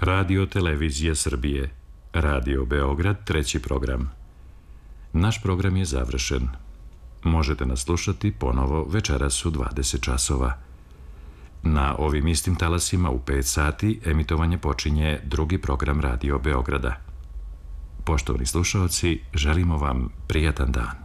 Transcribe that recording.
Radio Televizija Srbije, Radio Beograd, 3. program. Naš program je završen. Možete nas slušati ponovo večeras u 20 časova. Na ovim istim talasima u 5 sati emitovanje počinje drugi program Radio Beograda. Poštovani slušaoci, želimo vam prijatan dan.